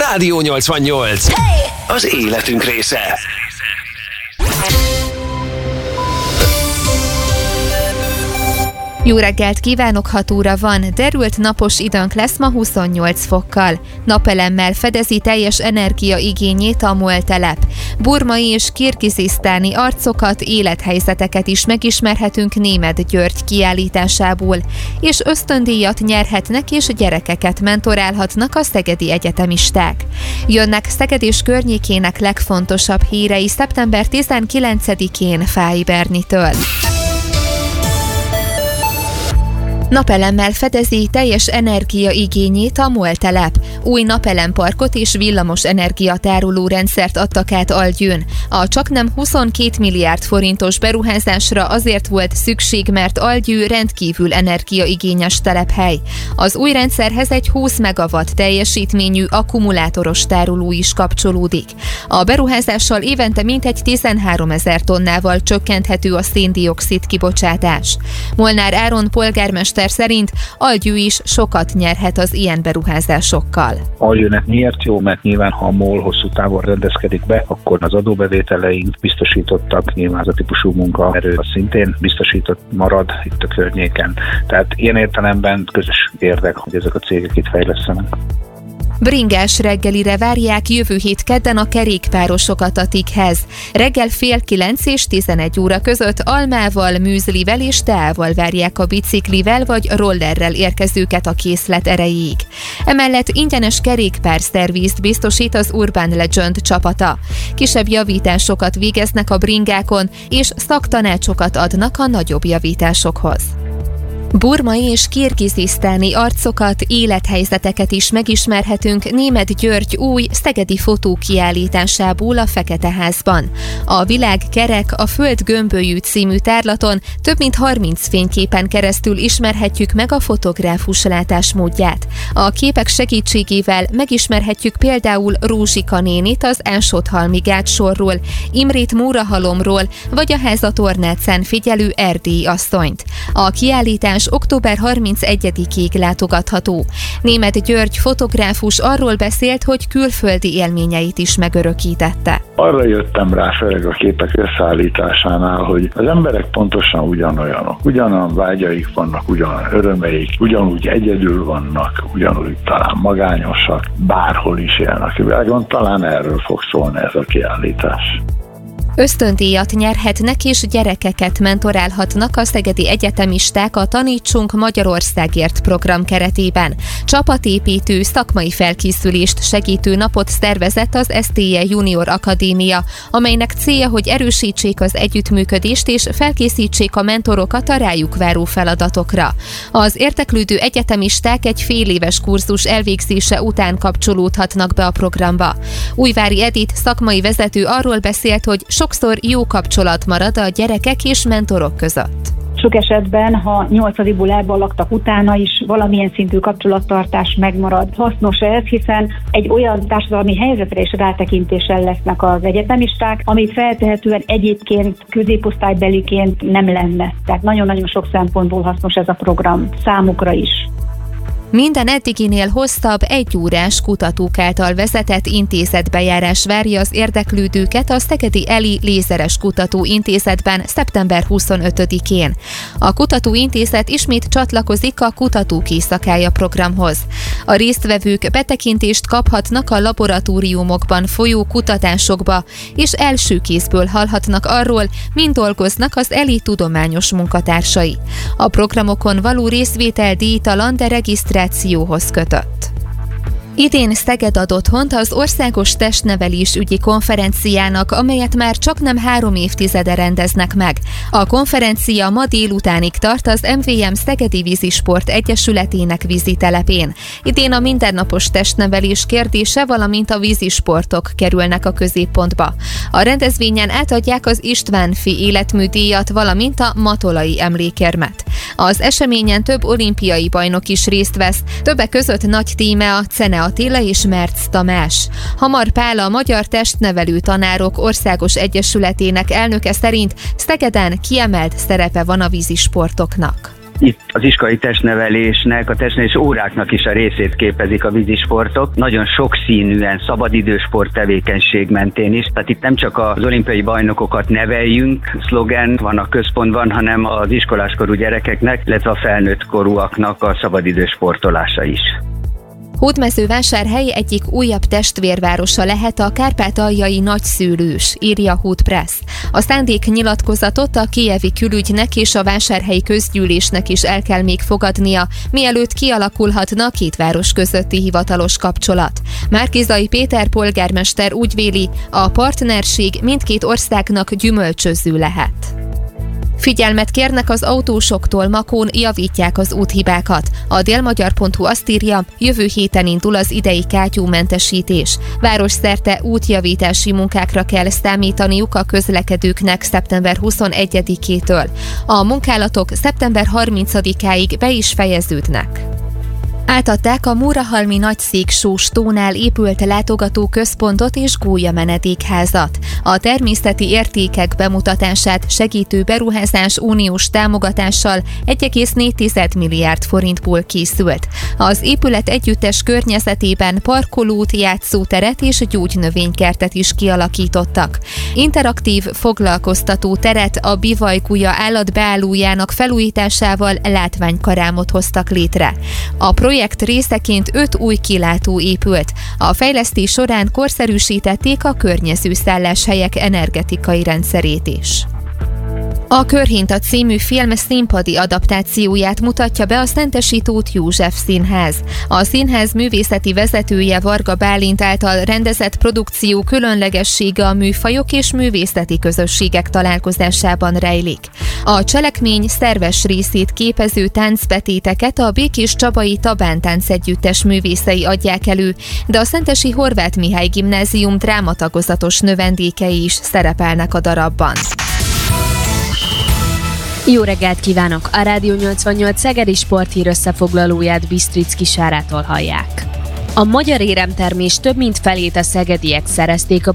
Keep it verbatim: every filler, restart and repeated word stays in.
Rádió nyolcvannyolc. Az életünk része. Jó reggelt kívánok, hat óra van, derült napos időnk lesz ma huszonnyolc fokkal. Napelemmel fedezi teljes energiaigényét a MOL telep. Burmai és kirgizisztáni arcokat, élethelyzeteket is megismerhetünk Németh György kiállításából, és ösztöndíjat nyerhetnek és gyerekeket mentorálhatnak a szegedi egyetemisták. Jönnek Szeged és környékének legfontosabb hírei szeptember tizenkilencedikén Fáy Bernitől. Napelemmel fedezi teljes energiaigényét a MOL telep. Új napelemparkot és villamos energiatároló rendszert adtak át Algyőn. A csaknem huszonkét milliárd forintos beruházásra azért volt szükség, mert Algyő rendkívül energiaigényes telephely. Az új rendszerhez egy húsz megawatt teljesítményű akkumulátoros tároló is kapcsolódik. A beruházással évente mintegy tizenháromezer tonnával csökkenthető a szén-dioxid kibocsátás. Molnár Áron polgármester szerint Algyő is sokat nyerhet az ilyen beruházásokkal. Algyőnek miért jó? Mert nyilván, ha a MOL hosszú távon rendezkedik be, akkor az adóbevételeink biztosítottak, nyilván az a típusú munkaerő szintén biztosított marad itt a környéken. Tehát ilyen értelemben közös érdek, hogy ezek a cégek itt fejlesztenek. Bringás reggelire várják jövő hét kedden a kerékpárosokat a TIK-hez. Reggel fél kilenc és tizenegy óra között almával, műzlivel és teával várják a biciklivel vagy rollerrel érkezőket a készlet erejéig. Emellett ingyenes kerékpárszervízt biztosít az Urban Legend csapata. Kisebb javításokat végeznek a bringákon, és szaktanácsokat adnak a nagyobb javításokhoz. Burmai és kirgizisztáni arcokat, élethelyzeteket is megismerhetünk Németh György új szegedi fotókiállításából a Feketeházban. A Világ kerek, a Föld gömbölyű című tárlaton több mint harminc fényképen keresztül ismerhetjük meg a fotográfus látásmódját. A képek segítségével megismerhetjük például Rózsika nénit az Ásóthalmi gátsorról, Imrét Mórahalomról, vagy a házatornácán figyelő erdélyi asszonyt. A kiállítás október harmincegyedikéig látogatható. Németh György fotográfus arról beszélt, hogy külföldi élményeit is megörökítette. Arra jöttem rá, főleg a képek összeállításánál, hogy az emberek pontosan ugyanolyanok. Ugyanolyan vágyaik vannak, ugyanolyan örömeik, ugyanúgy egyedül vannak, ugyanúgy talán magányosak, bárhol is élnek a világon. Talán erről fog szólni ez a kiállítás. Ösztöndíjat nyerhetnek és gyerekeket mentorálhatnak a szegedi egyetemisták a Tanítsunk Magyarországért program keretében. Csapatépítő, szakmai felkészülést segítő napot szervezett az es té e Junior Akadémia, amelynek célja, hogy erősítsék az együttműködést és felkészítsék a mentorokat a rájuk váró feladatokra. Az érdeklődő egyetemisták egy fél éves kurzus elvégzése után kapcsolódhatnak be a programba. Újvári Edith szakmai vezető arról beszélt, hogy sokszor jó kapcsolat marad a gyerekek és mentorok között. Sok esetben, ha nyolcadikból elballagtak utána is, valamilyen szintű kapcsolattartás megmarad. Hasznos ez, hiszen egy olyan társadalmi helyzetre is rátekintéssel lesznek az egyetemisták, ami feltehetően egyébként középosztálybeliként nem lenne. Tehát nagyon-nagyon sok szempontból hasznos ez a program számukra is. Minden eddiginél hosszabb, egyórás kutatók által vezetett intézetbejárás várja az érdeklődőket a Szegedi Eli Lézeres Kutatóintézetben szeptember huszonötödikén. A Kutatóintézet ismét csatlakozik a Kutatók Éjszakája programhoz. A résztvevők betekintést kaphatnak a laboratóriumokban folyó kutatásokba, és első kézből hallhatnak arról, mind dolgoznak az Eli tudományos munkatársai. A programokon való részvétel díjtalan, de regisztrációhoz kötött. Idén Szeged ad otthont az Országos Testnevelésügyi Konferenciának, amelyet már csaknem három évtizede rendeznek meg. A konferencia ma délutánig tart az em vé em Szegedi Vízisport Egyesületének vízitelepén. Idén a mindennapos testnevelés kérdése, valamint a vízisportok kerülnek a középpontba. A rendezvényen átadják az István-fi életműdíjat, valamint a Matolai emlékérmet. Az eseményen több olimpiai bajnok is részt vesz, többek között Nagy Tímea, Cene Attila és Merc Tamás. Hamar Pál, a Magyar Testnevelő Tanárok Országos Egyesületének elnöke szerint Szegeden kiemelt szerepe van a vízisportoknak. Itt az iskolai testnevelésnek, a testnevelés óráknak is a részét képezik a vízisportok. Nagyon sokszínűen, szabadidősport tevékenység mentén is. Tehát itt nem csak az olimpiai bajnokokat neveljünk, szlogen van a központban, hanem az iskoláskorú gyerekeknek, illetve a felnőtt korúaknak a szabadidős sportolása is. Hódmezővásárhely egyik újabb testvérvárosa lehet a kárpátaljai nagyszűrős, írja Hút Press. A szándéknyilatkozatot a kijevi külügynek és a vásárhelyi közgyűlésnek is el kell még fogadnia, mielőtt kialakulhatna a két város közötti hivatalos kapcsolat. Márki-Zay Péter polgármester úgy véli, a partnerség mindkét országnak gyümölcsöző lehet. Figyelmet kérnek az autósoktól, Makón javítják az úthibákat. A délmagyar pont hu azt írja, jövő héten indul az idei kátyúmentesítés. Városszerte útjavítási munkákra kell számítaniuk a közlekedőknek szeptember huszonegyedikétől. A munkálatok szeptember harmincadikáig be is fejeződnek. Átadták a Múrahalmi Nagyszéksós tónál épült látogatóközpontot és gólyamenedékházat. A természeti értékek bemutatását segítő beruházás uniós támogatással egy egész négy milliárd forintból készült. Az épület együttes környezetében parkolót, játszóteret és gyógynövénykertet is kialakítottak. Interaktív foglalkoztató teret, a bivajgulya állatbeállójának felújításával látványkarámot hoztak létre. A projekt részeként öt új kilátó épült. A fejlesztés során korszerűsítették a környező szálláshelyek energetikai rendszerét is. A Körhinta című film színpadi adaptációját mutatja be a Szentesi Tóth József Színház. A színház művészeti vezetője Varga Bálint által rendezett produkció különlegessége a műfajok és művészeti közösségek találkozásában rejlik. A cselekmény szerves részét képező táncbetéteket a Békés Csabai Tabán Táncegyüttes művészei adják elő, de a Szentesi Horváth Mihály Gimnázium drámatagozatos növendékei is szerepelnek a darabban. Jó reggelt kívánok! A Rádió nyolcvannyolc szegedi sporthír összefoglalóját Bisztricki Sárától hallják. A magyar éremtermés több mint felét a szegediek szerezték a